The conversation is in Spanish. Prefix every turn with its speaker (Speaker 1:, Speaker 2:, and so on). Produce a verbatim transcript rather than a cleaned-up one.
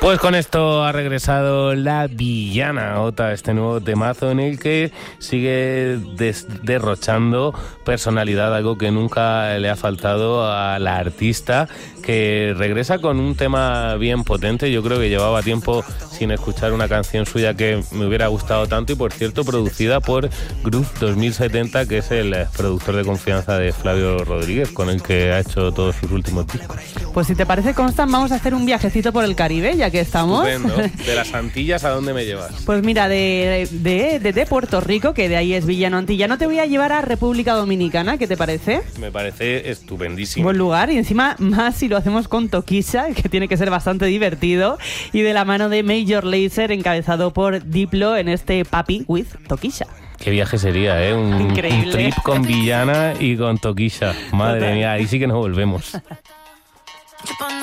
Speaker 1: Pues con esto ha regresado La Villana, Ota, este nuevo temazo en el que sigue des- derrochando personalidad, algo que nunca le ha faltado a la artista, que regresa con un tema bien potente. Yo creo que llevaba tiempo sin escuchar una canción suya que me hubiera gustado tanto, y por cierto producida por Groove dos mil setenta, que es el productor de confianza de Flavio Rodríguez, con el que ha hecho todos sus últimos discos.
Speaker 2: Pues si te parece, Constant, vamos a hacer un viajecito por el Caribe, ya que estamos.
Speaker 1: Estupendo. ¿De las Antillas a dónde me llevas?
Speaker 2: Pues mira, de, de, de, de Puerto Rico, que de ahí es villano antillano, te voy a llevar a República Dominicana. ¿Qué te parece?
Speaker 1: Me parece estupendísimo.
Speaker 2: Buen lugar, y encima más si lo hacemos con Toquilla, que tiene que ser bastante divertido, y de la mano de Major Lazer, encabezado por Diplo en este Papi with Toquilla.
Speaker 1: Qué viaje sería, ¿eh? Un, un trip con Villana y con Toquilla. Madre Total. mía, ahí sí que nos volvemos.